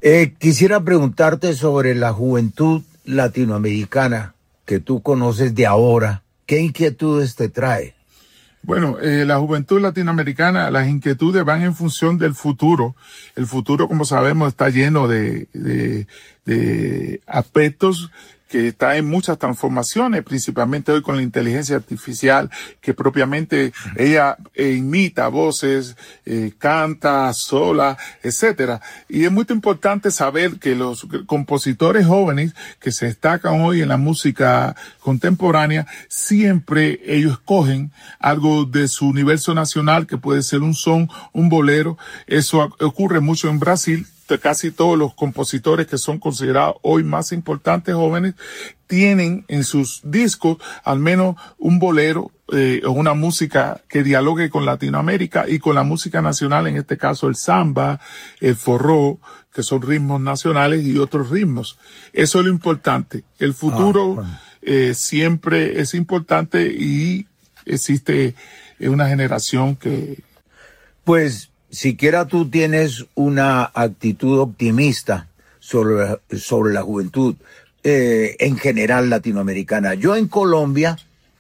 Quisiera preguntarte sobre la juventud latinoamericana que tú conoces de ahora. ¿Qué inquietudes te trae? Bueno, la juventud latinoamericana, las inquietudes van en función del futuro. El futuro, como sabemos, está lleno de aspectos que está en muchas transformaciones, principalmente hoy con la inteligencia artificial, que propiamente ella imita voces, canta sola, etcétera. Y es muy importante saber que los compositores jóvenes que se destacan hoy en la música contemporánea, siempre ellos escogen algo de su universo nacional, que puede ser un son, un bolero. Eso ocurre mucho en Brasil. Casi todos los compositores que son considerados hoy más importantes jóvenes tienen en sus discos al menos un bolero o una música que dialogue con Latinoamérica y con la música nacional, en este caso el samba, el forró, que son ritmos nacionales, y otros ritmos. Eso es lo importante. El futuro siempre es importante, y existe una generación que... Pues siquiera tú tienes una actitud optimista sobre la juventud en general latinoamericana. Yo en Colombia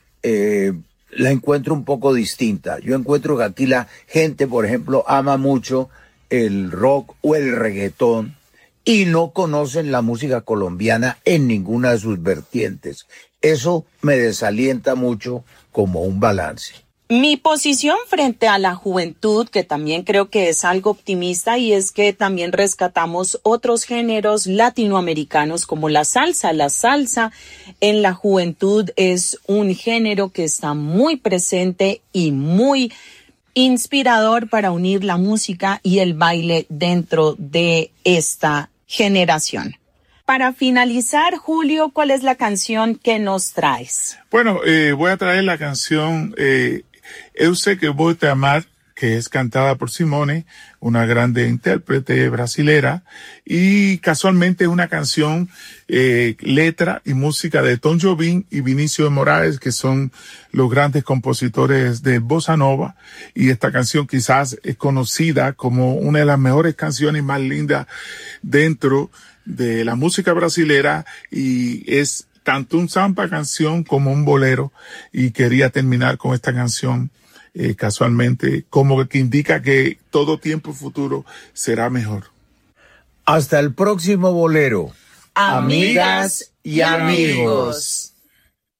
la encuentro un poco distinta. Yo encuentro que aquí la gente, por ejemplo, ama mucho el rock o el reggaetón y no conocen la música colombiana en ninguna de sus vertientes. Eso me desalienta mucho como un balance. Mi posición frente a la juventud, que también creo que es algo optimista, y es que también rescatamos otros géneros latinoamericanos como la salsa. La salsa en la juventud es un género que está muy presente y muy inspirador para unir la música y el baile dentro de esta generación. Para finalizar, Julio, ¿cuál es la canción que nos traes? Bueno, voy a traer la canción Eu Sei Que Vou Te Amar, que es cantada por Simone, una grande intérprete brasilera, y casualmente es una canción, letra y música de Tom Jobim y Vinicio de Moraes, que son los grandes compositores de Bossa Nova, y esta canción quizás es conocida como una de las mejores canciones más lindas dentro de la música brasilera, y es tanto un samba canción como un bolero, y quería terminar con esta canción casualmente, como que indica que todo tiempo futuro será mejor. Hasta el próximo bolero. Amigas y amigos.